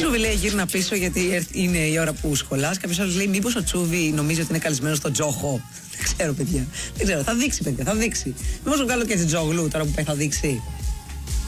Τσούβι λέει γύρνα πίσω γιατί είναι η ώρα που σχολάς. Κάποιος άλλος λέει μήπως ο Τσούβι νομίζει ότι είναι καλεσμένος στον Τζόχο. Δεν ξέρω παιδιά. Δεν ξέρω. Θα δείξει παιδιά. Θα δείξει. Μήπως τον κάνω και την Τζόγλου τώρα που πάει θα δείξει.